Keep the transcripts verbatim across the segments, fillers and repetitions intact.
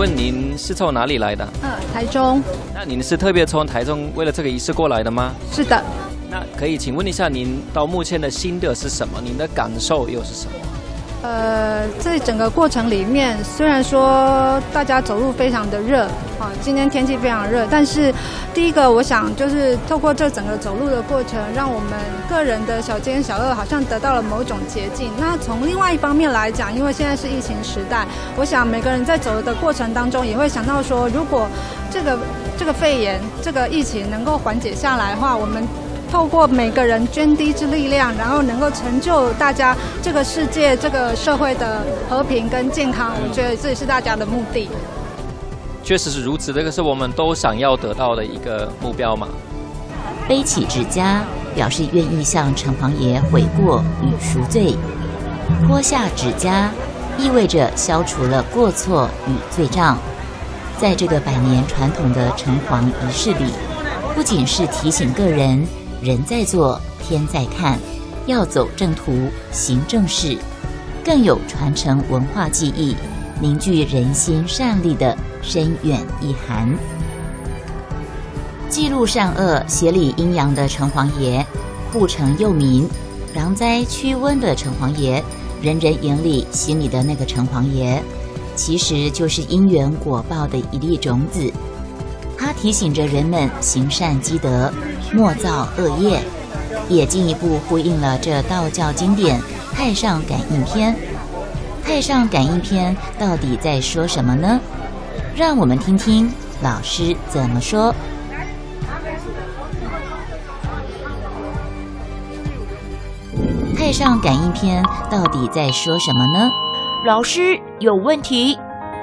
问您是从哪里来的？ 嗯，台中。 那您是特别从台中为了这个仪式过来的吗？ 是的。 那可以请问一下，您到目前的心得是什么？您的感受又是什么？ 呃，在整个过程里面，虽然说大家走路非常的热，啊，今天天气非常热，但是第一个我想就是透过这整个走路的过程，让我们个人的小奸小恶好像得到了某种捷径。那从另外一方面来讲，因为现在是疫情时代，我想每个人在走的过程当中也会想到说，如果这个这个肺炎这个疫情能够缓解下来的话，我们透过每个人涓滴之力量，然后能够成就大家这个世界、这个社会的和平跟健康，我觉得这也是大家的目的。 确实是如此，这个是我们都想要得到的一个目标嘛。 背起指甲，表示愿意向城隍爷悔过与赎罪；脱下指甲，意味着消除了过错与罪障。在这个百年传统的城隍仪式里，不仅是提醒个人人在做，天在看，要走正途，行正事，更有传承文化技艺、凝聚人心善力的深远意涵。记录善恶、协理阴阳的城隍爷，护城佑民、攘灾驱瘟的城隍爷，人人眼里心里的那个城隍爷，其实就是因缘果报的一粒种子。它提醒着人们行善积德，莫造恶业，也进一步呼应了这道教经典《太上感应篇》。《太上感应篇》到底在说什么呢？让我们听听老师怎么说。《太上感应篇》到底在说什么呢？老师有问题。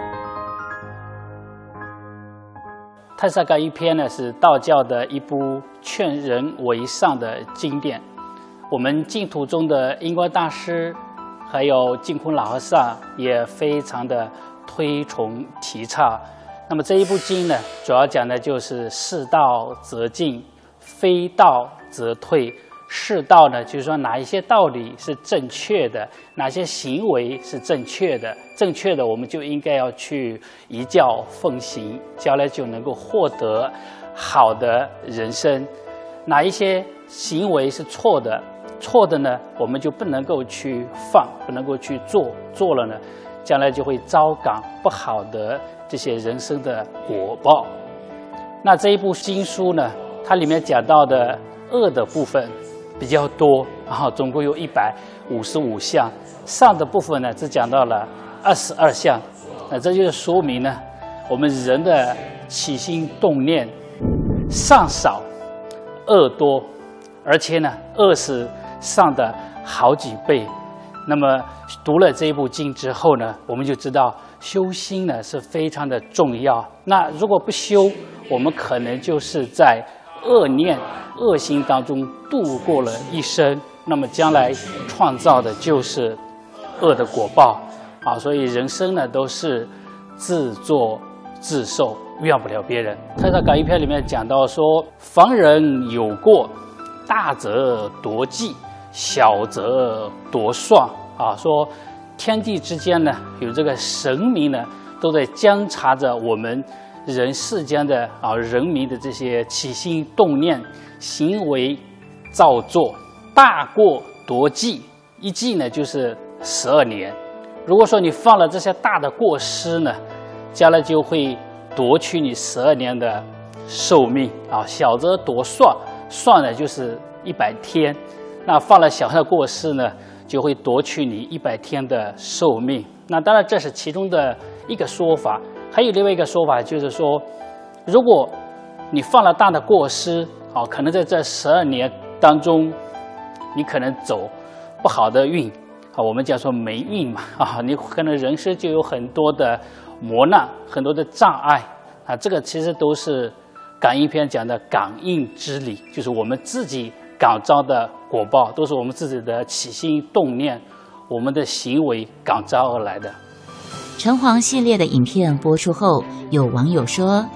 《太上感应篇》呢是道教的一部劝人为上的经典，我们净土中的印光大师还有净空老和尚也非常的推崇提倡。那么这一部经呢，主要讲的就是是道则进，非道则退。是道呢，就是说哪一些道理是正确的，哪些行为是正确的，正确的我们就应该要去依教奉行，将来就能够获得好的人生。哪一些行为是错的，错的呢，我们就不能够去放，不能够去做，做了呢，将来就会遭感不好的这些人生的果报。那这一部经书呢，它里面讲到的恶的部分比较多，然后总共有一百五十五项，上的部分呢只讲到了二十二项。那这就是说明呢，我们人的起心动念上少，恶多，而且呢，恶是上的好几倍。那么读了这一部经之后呢，我们就知道修心呢是非常的重要。那如果不修，我们可能就是在恶念、恶行当中度过了一生，那么将来创造的就是恶的果报啊！所以人生呢都是自作自受，怨不了别人。《太上感应篇》里面讲到说，防人有过，大则夺计，小则夺算啊。说天地之间呢，有这个神明呢，都在监察着我们人世间的啊人民的这些起心动念、行为造作。大过夺计，一计呢就是十二年。如果说你犯了这些大的过失呢，将来就会夺去你十二年的寿命啊。小则夺算，算呢就是一百天，那犯了小的过失呢，就会夺去你一百天的寿命。那当然这是其中的一个说法。还有另外一个说法，就是说，如果你犯了大的过失，啊，可能在这十二年当中，你可能走不好的运，啊，我们讲说霉运嘛，啊，你可能人生就有很多的磨难，很多的障碍，啊，这个其实都是感应篇讲的感应之理，就是我们自己感召的果报，都是我们自己的起心动念，我们的行为感召而来的。 城隍系列的影片播出后，有网友说